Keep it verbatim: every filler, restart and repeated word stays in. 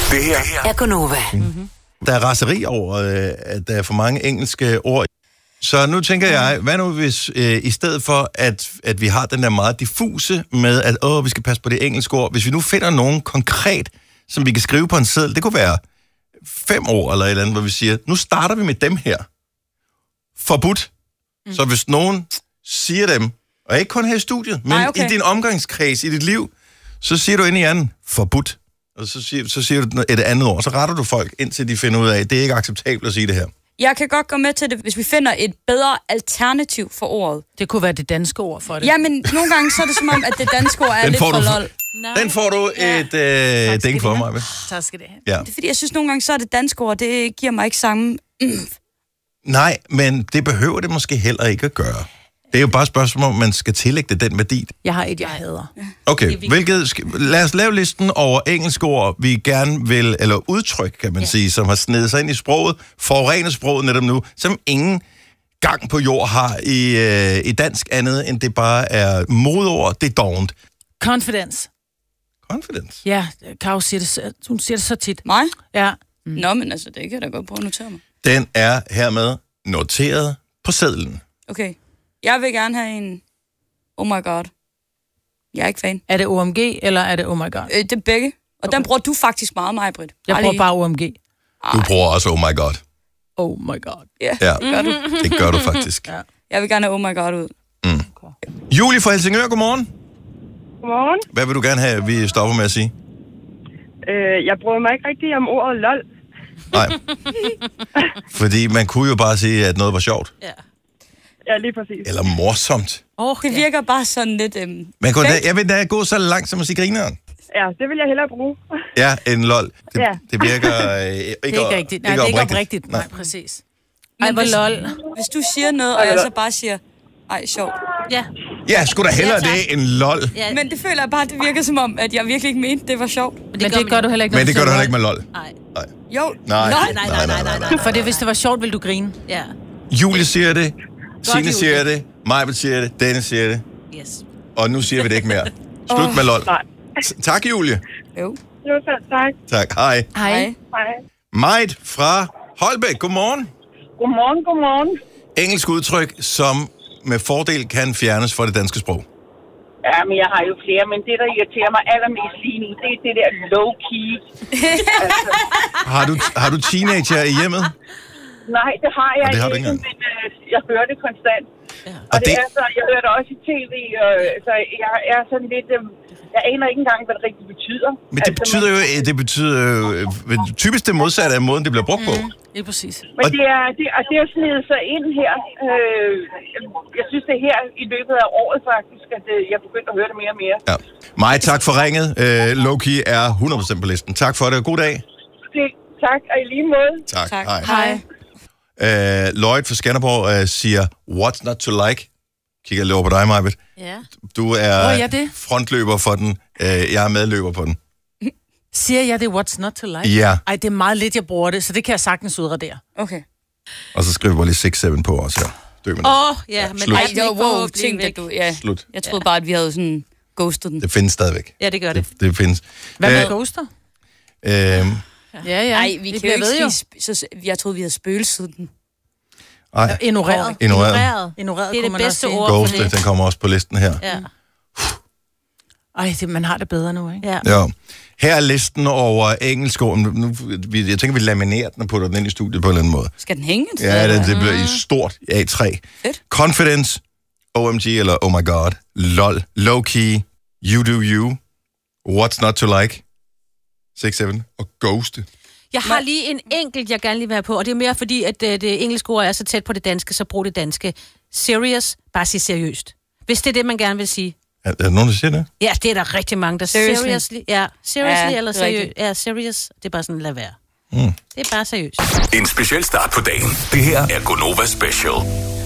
Det her er Gonova. Mm-hmm. Der er raseri over, at der er for mange engelske ord. Så nu tænker jeg, hvad nu hvis øh, i stedet for, at, at vi har den der meget diffuse med, at åh, vi skal passe på det engelske ord, hvis vi nu finder nogen konkret, som vi kan skrive på en seddel, det kunne være fem ord eller et eller andet, hvor vi siger, nu starter vi med dem her. Forbudt. Mm. Så hvis nogen siger dem, og ikke kun her i studiet, men Ej, okay. i din omgangskreds, i dit liv, så siger du ind i anden, forbudt. Og så siger, så siger du et andet ord, så retter du folk, indtil de finder ud af, at det er ikke acceptabelt at sige det her. Jeg kan godt gå med til det, hvis vi finder et bedre alternativ for ordet. Det kunne være det danske ord for det. Ja, men nogle gange så er det som om, at det danske ord er lidt for lol. Den får du et ja. øh, ding for mig. Med. Tak skal det have. Ja. Det er fordi, jeg synes nogle gange, så er det danske ord, det giver mig ikke samme... Mm. Nej, men det behøver det måske heller ikke at gøre. Det er jo bare et spørgsmål, om man skal tillægge det den værdi. Jeg har et, jeg hader. Okay, hvilket, lad os lave listen over engelske ord, vi gerne vil, eller udtryk, kan man ja. sige, som har snedet sig ind i sproget, forurenet sproget netop nu, som ingen gang på jord har i, øh, i dansk andet, end det bare er modord, det er dovent. Confidence. Confidence? Ja, Karo siger det, hun siger det så tit. Mig? Ja. Mm. Nå, men altså, det kan jeg da godt prøve at notere mig. Den er hermed noteret på sedlen. Okay. Jeg vil gerne have en oh my god. Jeg er ikke fan. Er det O M G, eller er det oh my god? Øh, det er begge. Og okay. Den bruger du faktisk meget, mig, Britt. Jeg bruger bare O M G. Du bruger også oh my god. Oh my god. Ja, ja. det gør du. Det gør du faktisk. Ja. Jeg vil gerne have oh my god ud. Mm. Julie fra Helsingør, godmorgen. Godmorgen. Hvad vil du gerne have, vi stopper med at sige? Øh, jeg bryder mig ikke rigtig om ordet lol. Nej. Fordi man kunne jo bare sige, at noget var sjovt. Ja. Ja, lige præcis. Eller morsomt. Oh, det virker ja. bare sådan lidt... Øhm, Man kunne da, jeg vil da gå så langt som at sige grineren. Ja, det vil jeg hellere bruge. Ja, en lol. Det, ja. det virker øh, ikke, det er ikke rigtigt. Nej, ikke det er ikke oprigtigt. oprigtigt. Nej, præcis. Ej, hvor lol. Hvis du siger noget, og jeg så bare siger, ej, sjovt. Ja. Ja, sgu da hellere ja, det end lol. Ja. Men det føler jeg bare, det virker som om, at jeg virkelig ikke mente, det var sjovt. Men det, Men det gør du heller ikke. Men det gør du heller ikke med lol. Nej. Nej. Jo. Nej. Nej, nej, nej, nej, nej, nej. For det, hvis det var sjovt, ville du grine. Ja. Julie siger det. Signe siger det. Majbel siger det. Dennis siger det. Yes. Og nu siger vi det ikke mere. Slut oh. med lol. Nej. Tak, Julie. Jo. Jo, tak. Tak. Hej. Hej. Hej. Majt fra Holbæk. Godmorgen. Godmorgen, godmorgen. Engelsk udtryk, som med fordel kan fjernes fra det danske sprog. Ja, men jeg har jo flere, men det, der irriterer mig allermest lige nu, det er det der low-key. altså. Har du, har du teenager i hjemmet? Nej, det har jeg det har ikke, men øh, jeg hører det konstant. Ja. Og, og det, det er så, jeg hører det også i tv, og så jeg er sådan lidt... Øh, jeg aner ikke engang, hvad det rigtig betyder. Men det altså, betyder man, jo, det betyder jo typisk det modsatte af måden, det bliver brugt på. Mm, det er præcis. Men det er, det, og det er snedet sig ind her. Øh, jeg synes, det er her i løbet af året faktisk, at jeg begyndte at høre det mere og mere. Ja. Maj, tak for ringet. Uh, Low-key er hundrede procent på listen. Tak for det, og god dag. Det, tak, og i lige måde. Tak. tak. Hej. Hej. Uh, Lloyd fra Skanderborg uh, siger, what's not to like? Kigger lidt over på dig, Majbet. Ja. Du er, Hvor er jeg det? frontløber for den. Uh, jeg er medløber på den. Siger jeg det, what's not to like? Ja. Ej, det er meget lidt, jeg bruger det, så det kan jeg sagtens udradere. Okay. Og så skriver vi bare lige seks syv på os her. Åh, oh, ja, men slut. Ej, det var wow, tænkte at du... Ja. Slut. Jeg troede bare, at vi havde sådan ghostet den. Det findes stadigvæk. Ja, det gør det. Det, det findes. Hvad med uh, ghoster? Uh, ja, ja. Nej, vi kan jo ikke sige... Så, jeg troede, vi havde spøgelset den. Ej. Ignoreret. Ignoreret. Ignoreret. Det er det bedste ord Ghost, for det. Den kommer også på listen her. Ja. Ej, det, man har det bedre nu, ikke? Ja. Ja. Her er listen over engelsk ord. Nu, vi, jeg tænker, vi laminerer den og putter den ind i studiet på en eller anden måde. Skal den hænge? Ja, det, det bliver i stort A tre. Fedt. Confidence, O M G eller Oh my god, lol, low key, you do you, what's not to like, seks syv og ghost. Jeg har lige en enkelt, jeg gerne lige vil have på, og det er mere fordi, at det, det engelske ord er så tæt på det danske, så brug det danske. Serious, bare sig seriøst. Hvis det er det, man gerne vil sige. Er, er der nogen, der siger det? Ja, det er der rigtig mange, der Seriously. seriously. Ja, seriously Ja, eller det er seriøst. rigtigt. Ja, serious. Det er bare sådan, lad være. Mm. Det er bare seriøst. En speciel start på dagen. Det her er Gonova Special.